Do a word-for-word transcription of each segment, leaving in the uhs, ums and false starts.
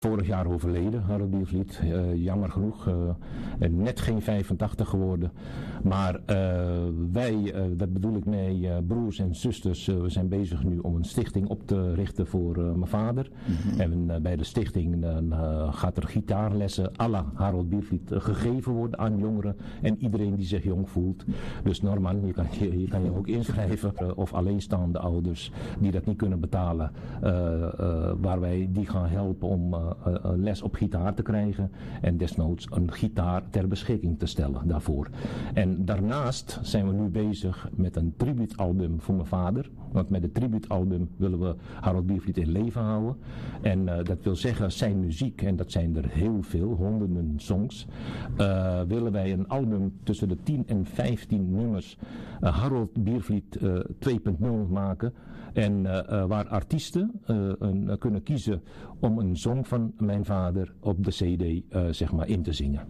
Vorig jaar overleden, Harold Biervliet. Uh, jammer genoeg. Uh, net geen vijfentachtig geworden. Maar uh, wij, uh, dat bedoel ik mee, uh, broers en zusters, uh, we zijn bezig nu om een stichting op te richten voor uh, mijn vader. Mm-hmm. En uh, bij de stichting uh, gaat er gitaarlessen à la Harold Biervliet uh, gegeven worden aan jongeren. En iedereen die zich jong voelt. Dus Norman, je kan je, je, kan je ook inschrijven. Uh, of alleenstaande ouders die dat niet kunnen betalen. Uh, uh, waar wij die gaan helpen om... Uh, Uh, les op gitaar te krijgen en desnoods een gitaar ter beschikking te stellen daarvoor. En daarnaast zijn we nu bezig met een tribuutalbum voor mijn vader, want met het tribuutalbum willen we Harold Biervliet in leven houden. En uh, dat wil zeggen zijn muziek, en dat zijn er heel veel, honderden songs, uh, willen wij een album tussen de tien en vijftien nummers uh, Harold Biervliet uh, twee punt nul maken. En uh, uh, waar artiesten uh, een, uh, kunnen kiezen om een song van mijn vader op de cd uh, zeg maar in te zingen.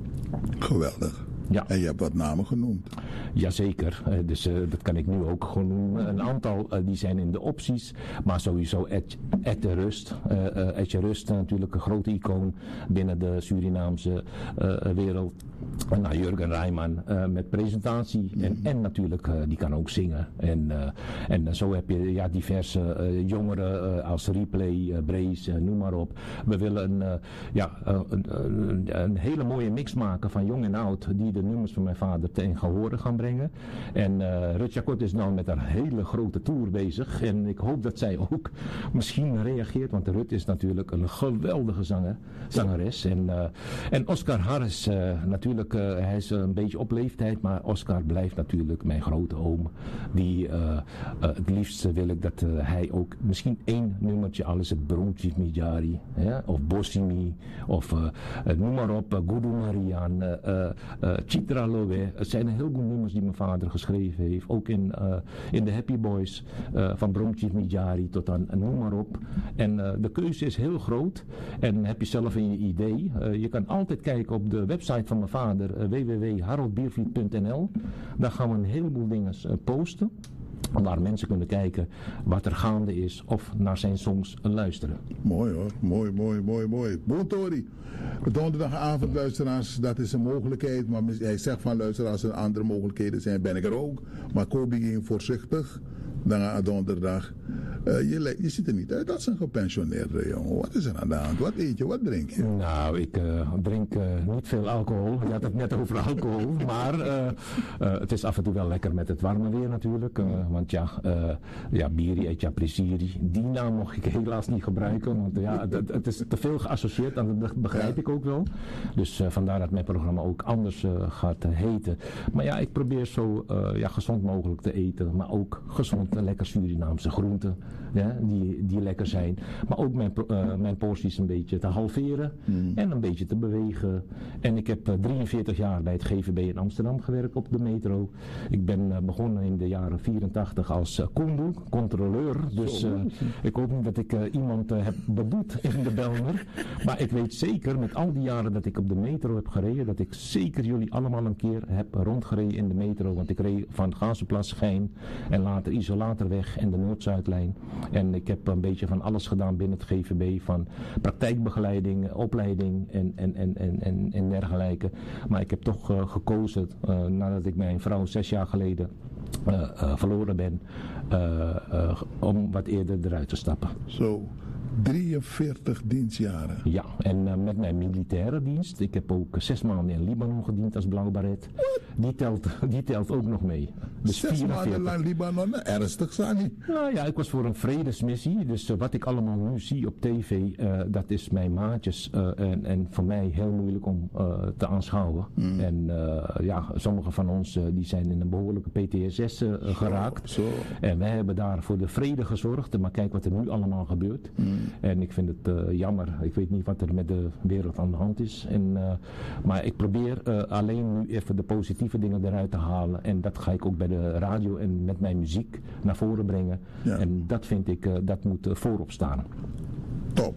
Geweldig. Ja. En je hebt wat namen genoemd. Jazeker, uh, dus uh, dat kan ik nu ook gewoon noemen. Een aantal uh, die zijn in de opties, maar sowieso Ed, Ed de Rust. Uh, uh, Ed de Rust uh, natuurlijk een grote icoon binnen de Surinaamse uh, wereld. Uh, nou, Jurgen Rijman uh, met presentatie en, mm-hmm. en natuurlijk uh, die kan ook zingen. En, uh, en uh, zo heb je ja, diverse uh, jongeren uh, als Replay, uh, Brace, uh, noem maar op. We willen een, uh, ja, uh, een, een, een hele mooie mix maken van jong en oud die de nummers van mijn vader ten gehore gaan brengen. En uh, Rut Jacot is nou met haar hele grote tour bezig. En ik hoop dat zij ook misschien reageert. Want Rut is natuurlijk een geweldige zanger, zangeres. En, uh, en Oscar Harris, uh, natuurlijk, uh, hij is een beetje op leeftijd. Maar Oscar blijft natuurlijk mijn grote oom. Die, uh, uh, het liefst wil ik dat uh, hij ook misschien één nummertje, al is het Bromtjif Mijari. Ja, of Bossimi. Of uh, uh, noem maar op, uh, Gudu Marian. Uh, uh, uh, Chitra Lowe. Het zijn heel veel nummers die mijn vader geschreven heeft. Ook in, uh, in de Happy Boys. Uh, van Bromtjif Mijari tot aan uh, noem maar op. En uh, de keuze is heel groot. En heb je zelf een idee. Uh, je kan altijd kijken op de website van mijn vader. Uh, w w w punt harold biervliet punt n l. Daar gaan we een heleboel dingen uh, posten. Waar mensen kunnen kijken wat er gaande is of naar zijn songs luisteren. Mooi hoor, mooi, mooi, mooi, mooi. Bontori, donderdagavond luisteraars, dat is een mogelijkheid. Maar hij zegt van luisteraars, er andere mogelijkheden zijn, ben ik er ook. Maar Kobi ging voorzichtig. Dan donderdag. Uh, je, je ziet er niet uit als een gepensioneerde jongen. Wat is er aan de hand? Wat eet je? Wat drink je? Nou, ik uh, drink uh, niet veel alcohol. Je had het net over alcohol. Maar uh, uh, het is af en toe wel lekker met het warme weer natuurlijk. Uh, want ja, uh, ja Biri, Etja, Prisiri. Die naam mocht ik helaas niet gebruiken. Want ja, het, het is te veel geassocieerd. En dat begrijp ik ook wel. Dus uh, vandaar dat mijn programma ook anders uh, gaat uh, heten. Maar ja, ik probeer zo uh, ja, gezond mogelijk te eten. Maar ook gezond. Lekker Surinaamse groenten, ja, die, die lekker zijn. Maar ook mijn, uh, mijn porties een beetje te halveren mm. en een beetje te bewegen. En ik heb uh, drieënveertig jaar bij het G V B in Amsterdam gewerkt op de metro. Ik ben uh, begonnen in de jaren vierentachtig als uh, condu, controleur. Dus uh, ik hoop niet dat ik uh, iemand uh, heb beboet in de Belmer. Maar ik weet zeker, met al die jaren dat ik op de metro heb gereden, dat ik zeker jullie allemaal een keer heb rondgereden in de metro. Want ik reed van Gazenplas, Schijn en later Isolatie. Waterweg en de Noord-Zuidlijn. En ik heb een beetje van alles gedaan binnen het G V B. Van praktijkbegeleiding, opleiding en, en, en, en, en dergelijke. Maar ik heb toch uh, gekozen, uh, nadat ik mijn vrouw zes jaar geleden uh, uh, verloren ben, uh, uh, om wat eerder eruit te stappen. Zo. drieënveertig dienstjaren. Ja, en uh, met mijn militaire dienst. Ik heb ook zes maanden in Libanon gediend als blauwbaret. Die telt, die telt ook nog mee. Dus zes vierenveertig maanden in Libanon, ernstig Sani. Nou ja, ik was voor een vredesmissie. Dus uh, wat ik allemaal nu zie op tv, uh, dat is mijn maatjes. Uh, en, en voor mij heel moeilijk om uh, te aanschouwen. Mm. En uh, ja, sommige van ons uh, die zijn in een behoorlijke P T S S uh, geraakt. Zo, zo. En wij hebben daar voor de vrede gezorgd. Maar kijk wat er nu allemaal gebeurt. Mm. En ik vind het uh, jammer. Ik weet niet wat er met de wereld aan de hand is. En, uh, maar ik probeer uh, alleen nu even de positieve dingen eruit te halen. En dat ga ik ook bij de radio en met mijn muziek naar voren brengen. Ja. En dat vind ik, uh, dat moet uh, voorop staan. Top.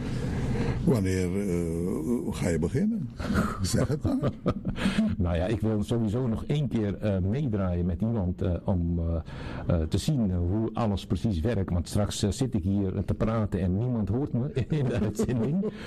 Wanneer uh, ga je beginnen? Zeg het dan. Nou ja, ik wil sowieso nog één keer uh, meedraaien met iemand uh, om uh, uh, te zien uh, hoe alles precies werkt. Want straks uh, zit ik hier te praten en niemand hoort me in de uitzending.